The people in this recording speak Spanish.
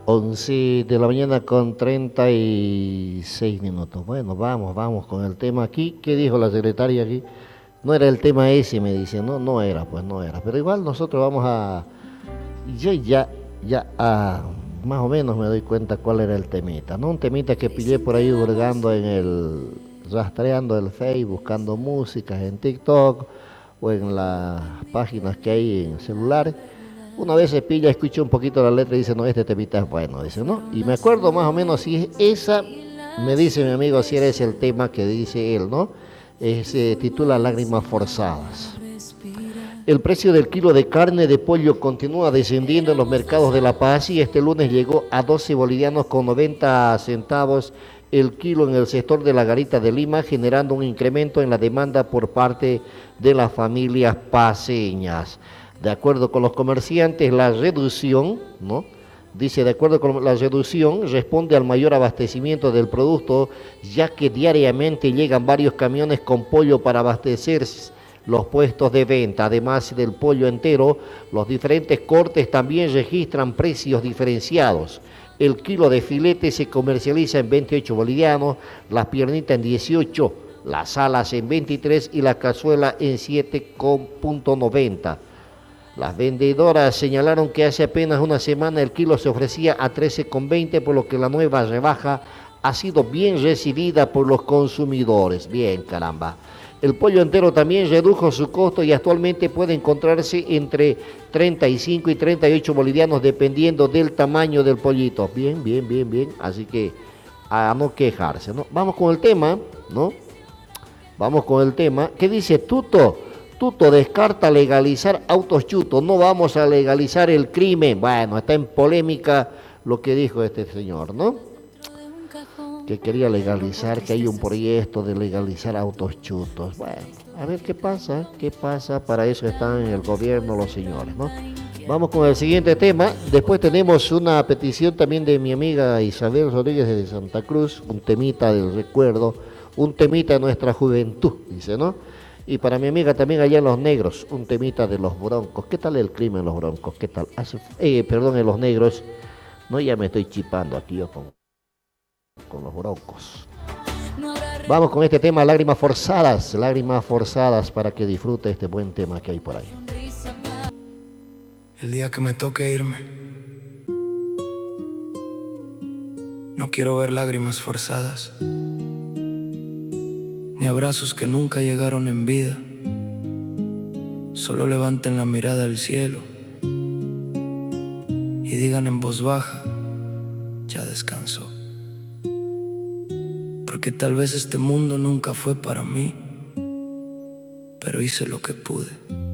11 de la mañana con 36 minutos. Bueno, vamos con el tema aquí. ¿Qué dijo la secretaria aquí? No era el tema ese, me dice. No, no era, pues no era. Pero igual nosotros vamos a... Yo más o menos me doy cuenta cuál era el temita, ¿no? Un temita que pillé por ahí hurgando rastreando el Facebook, buscando músicas en TikTok o en las páginas que hay en celulares. Una vez se pilla, escucha un poquito la letra y dice, no, este temita es bueno, dice, ¿no? Y me acuerdo más o menos si es esa, me dice mi amigo, si eres el tema que dice él, ¿no? Se titula Lágrimas Forzadas. El precio del kilo de carne de pollo continúa descendiendo en los mercados de La Paz y este lunes llegó a 12 bolivianos con 90 centavos el kilo en el sector de la Garita de Lima, generando un incremento en la demanda por parte de las familias paceñas. De acuerdo con los comerciantes, la reducción, ¿no? Dice, de acuerdo con la reducción, responde al mayor abastecimiento del producto, ya que diariamente llegan varios camiones con pollo para abastecer los puestos de venta. Además del pollo entero, los diferentes cortes también registran precios diferenciados. El kilo de filete se comercializa en 28 bolivianos, las piernitas en 18, las alas en 23 y la cazuela en 7,90. Las vendedoras señalaron que hace apenas una semana el kilo se ofrecía a 13,20, por lo que la nueva rebaja ha sido bien recibida por los consumidores. Bien, caramba. El pollo entero también redujo su costo y actualmente puede encontrarse entre 35 y 38 bolivianos dependiendo del tamaño del pollito. Bien, bien, bien, bien. Así que a no quejarse, ¿no? Vamos con el tema, ¿no? Vamos con el tema. ¿Qué dice Tuto? Tuto descarta legalizar autos chutos. No vamos a legalizar el crimen. Bueno, está en polémica lo que dijo este señor, ¿no? Que quería legalizar, que hay un proyecto de legalizar autos chutos. Bueno, a ver qué pasa. Para eso están en el gobierno los señores, ¿no? Vamos con el siguiente tema. Después tenemos una petición también de mi amiga Isabel Rodríguez de Santa Cruz, un temita del recuerdo, un temita de nuestra juventud, dice, ¿no? Y para mi amiga también allá en Los Negros, un temita de los Broncos. ¿Qué tal el clima en los Broncos? ¿Qué tal? Perdón, en Los Negros. No, ya me estoy chipando aquí yo con los Broncos. Vamos con este tema, lágrimas forzadas para que disfrute este buen tema que hay por ahí. El día que me toque irme, no quiero ver lágrimas forzadas, ni abrazos que nunca llegaron en vida. Solo levanten la mirada al cielo y digan en voz baja, ya descansó. Porque tal vez este mundo nunca fue para mí, pero hice lo que pude.